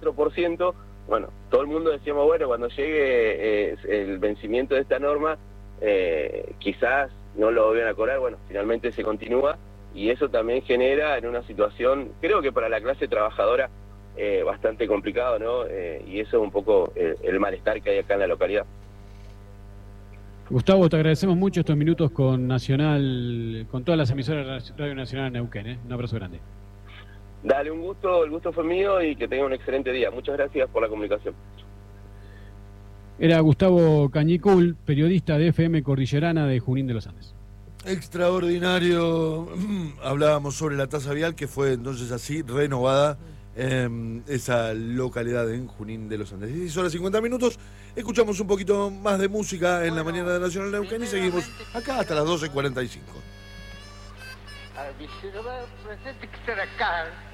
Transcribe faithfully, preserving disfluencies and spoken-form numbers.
cuatro por ciento. Bueno, todo el mundo decíamos, bueno, cuando llegue eh, el vencimiento de esta norma, eh, quizás no lo vayan a cobrar. Bueno, finalmente se continúa y eso también genera en una situación, creo que para la clase trabajadora, eh, bastante complicado, ¿no? Eh, y eso es un poco eh, el malestar que hay acá en la localidad. Gustavo, te agradecemos mucho estos minutos con Nacional, con todas las emisoras de Radio Nacional de Neuquén, ¿eh? Un abrazo grande. Dale, un gusto, el gusto fue mío y que tenga un excelente día. Muchas gracias por la comunicación. Era Gustavo Cañicul, periodista de F M Cordillerana de Junín de los Andes. Extraordinario. Hablábamos sobre la tasa vial que fue entonces así renovada en esa localidad en Junín de los Andes. dieciséis horas cincuenta minutos. Escuchamos un poquito más de música en bueno, la mañana de Nacional Neuquén y seguimos acá hasta las doce cuarenta y cinco.